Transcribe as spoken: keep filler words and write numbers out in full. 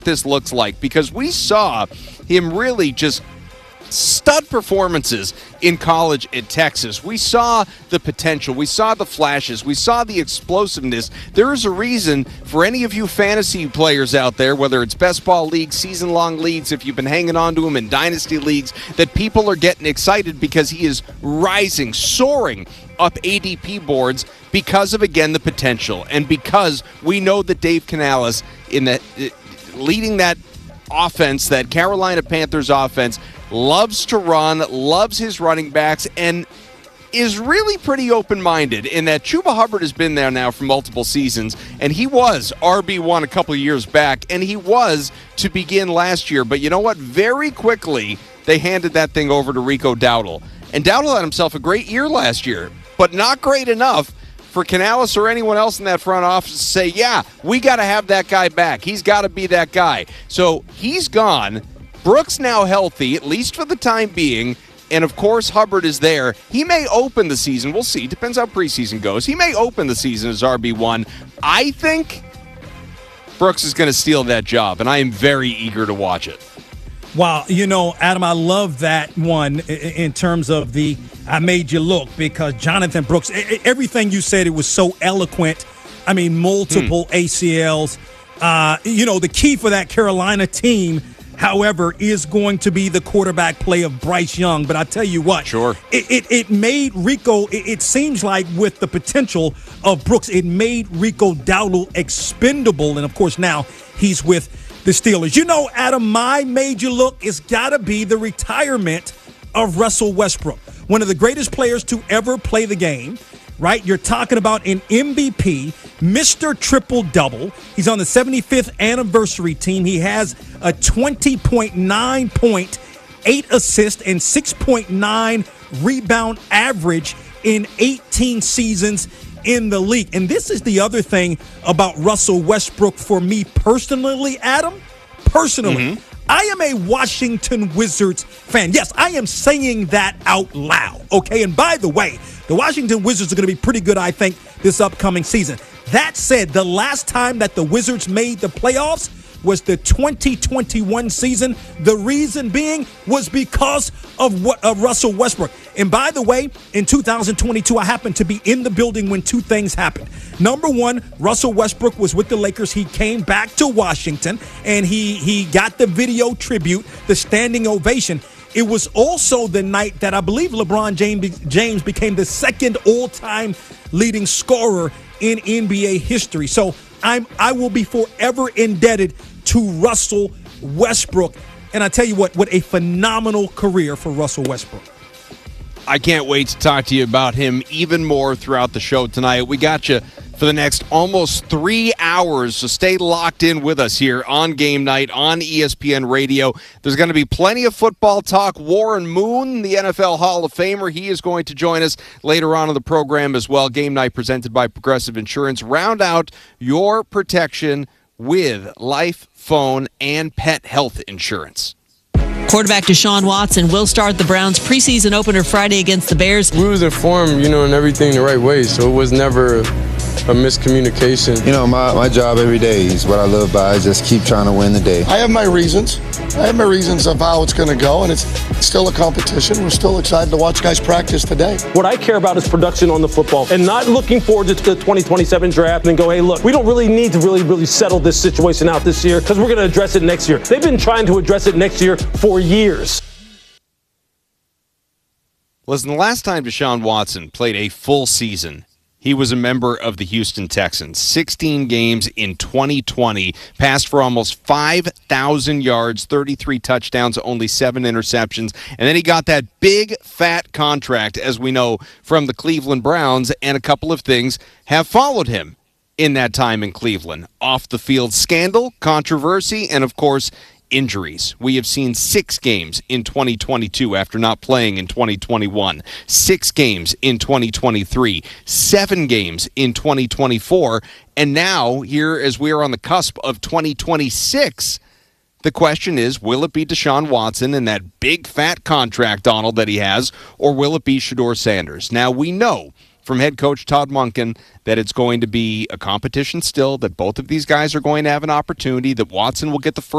this looks like, because we saw him really just stud performances in college at Texas. We saw the potential. We saw the flashes. We saw the explosiveness. There is a reason for any of you fantasy players out there, whether it's best ball leagues, season-long leagues, if you've been hanging on to him in dynasty leagues, that people are getting excited because he is rising, soaring up A D P boards because of, again, the potential, and because we know that Dave Canales, in that leading that offense, that Carolina Panthers offense, loves to run, loves his running backs, and is really pretty open-minded in that Chuba Hubbard has been there now for multiple seasons, and he was R B one a couple of years back, and he was to begin last year. But you know what? Very quickly, they handed that thing over to Rico Dowdle. And Dowdle had himself a great year last year, but not great enough for Canales or anyone else in that front office to say, yeah, we got to have that guy back. He's got to be that guy. So he's gone. Brooks now healthy, at least for the time being, and of course Hubbard is there. He may open the season. We'll see. Depends how preseason goes. He may open the season as R B one. I think Brooks is going to steal that job, and I am very eager to watch it. Wow, you know, Adam, I love that one in terms of the I made you look, because Jonathan Brooks, everything you said, it was so eloquent. I mean, multiple hmm. A C Ls. Uh, you know, the key for that Carolina team, however, is going to be the quarterback play of Bryce Young. But I tell you what, sure, it, it, it made Rico, it, it seems like with the potential of Brooks, it made Rico Dowdle expendable. And, of course, now he's with the Steelers. You know, Adam, my major look has got to be the retirement of Russell Westbrook, one of the greatest players to ever play the game, right? You're talking about an M V P, Mister Triple-Double. He's on the seventy-fifth anniversary team. He has a twenty point nine point, eight assist, and six point nine rebound average in eighteen seasons in the league. And this is the other thing about Russell Westbrook for me personally, Adam. Personally, mm-hmm. I am a Washington Wizards fan. Yes, I am saying that out loud, okay? And by the way, the Washington Wizards are going to be pretty good, I think, this upcoming season. That said, the last time that the Wizards made the playoffs was the twenty twenty-one season. The reason being was because of what of Russell Westbrook. And by the way, in two thousand twenty-two, I happened to be in the building when two things happened. Number one, Russell Westbrook was with the Lakers. He came back to Washington, and he he got the video tribute, the standing ovation. It was also the night that I believe LeBron James, James became the second all-time leading scorer in N B A history. So I'm I will be forever indebted to Russell Westbrook. And I tell you what, what a phenomenal career for Russell Westbrook. I can't wait to talk to you about him even more throughout the show tonight. We got you for the next almost three hours, so stay locked in with us here on Game Night on E S P N Radio. There's going to be plenty of football talk. Warren Moon, the N F L Hall of Famer, he is going to join us later on in the program as well. Game Night presented by Progressive Insurance. Round out your protection with life, phone, and pet health insurance. Quarterback Deshaun Watson will start the Browns' preseason opener Friday against the Bears. We was informed, you know, in everything the right way, so it was never a miscommunication. You know, my, my job every day is what I live by. I just keep trying to win the day. I have my reasons. I have my reasons of how it's going to go, and it's still a competition. We're still excited to watch guys practice today. What I care about is production on the football and not looking forward to the twenty twenty-seven draft and go, hey, look, we don't really need to really, really settle this situation out this year because we're going to address it next year. They've been trying to address it next year for years. Listen, the last time Deshaun Watson played a full season, he was a member of the Houston Texans. sixteen games in twenty twenty, passed for almost five thousand yards, thirty-three touchdowns, only seven interceptions. And then he got that big, fat contract, as we know, from the Cleveland Browns, and a couple of things have followed him in that time in Cleveland. Off-the-field scandal, controversy, and, of course, injuries. We have seen six games in twenty twenty-two after not playing in twenty twenty-one, six games in twenty twenty-three, seven games in twenty twenty-four, and now, here as we are on the cusp of twenty twenty-six, the question is, will it be Deshaun Watson and that big fat contract, Donald, that he has, or will it be Shedeur Sanders? Now, we know from head coach Todd Monken that it's going to be a competition still, that both of these guys are going to have an opportunity, that Watson will get the first